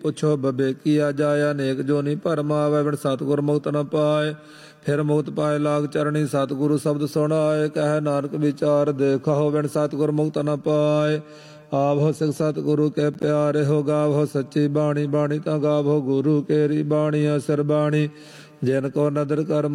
ਪੁੱਛੋ ਬਬੇ ਕੀਆ ਜਾਏ ਅਨੇਕ ਜੋਨੀ ਭਰਮ ਆਵੇ ਬਿਨ ਸਤਿਗੁਰ ਮੁਕਤ ਨ ਪਾਏ। ਫਿਰ ਮੁਕਤ ਪਾਏ ਲਾਗ ਚਰਣੀ ਸਤਿਗੁਰੂ ਸ਼ਬਦ ਸੁਣਾਏ। ਕਹਿ ਨਾਨਕ ਵਿਚਾਰ ਦੇਖੋ ਬਿਨ ਸਤਿਗੁਰ ਮੁਕਤ ਨ ਪਾਏ। ਆਵੋ ਸਿਖ ਸਤਿਗੁਰੂ ਕੇ ਪਿਆਰੇ ਹੋ ਗਾਵੋ ਸੱਚੀ ਬਾਣੀ। ਬਾਣੀ ਤਾਂ ਗਾਵੋ ਗੁਰੂ ਕੇਰੀ ਬਾਣੀ ਅਸਰ ਬਾਣੀ। ਜਿਨ ਕੋ ਨਦਰ ਕਰ